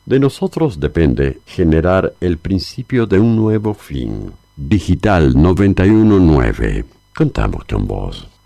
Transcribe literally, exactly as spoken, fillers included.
De nosotros depende generar el principio de un nuevo fin. Digital noventa y uno nueve. Contamos con vos.